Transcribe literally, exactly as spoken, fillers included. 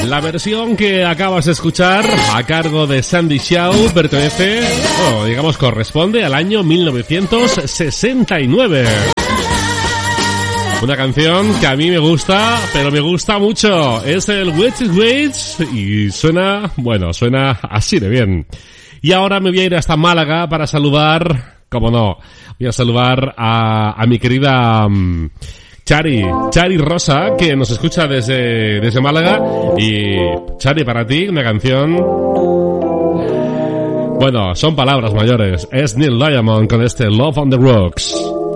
La versión que acabas de escuchar a cargo de Sandy Shaw pertenece, bueno, digamos corresponde al año mil novecientos sesenta y nueve. Una canción que a mí me gusta, pero me gusta mucho. Es el Wet is Wait y suena, bueno, suena así de bien. Y ahora me voy a ir hasta Málaga para saludar, como no, voy a saludar a, a mi querida um, Chari, Chari Rosa, que nos escucha desde, desde Málaga. Y Chari, para ti, una canción... Bueno, son palabras mayores. Es Neil Diamond con este Love on the Rocks.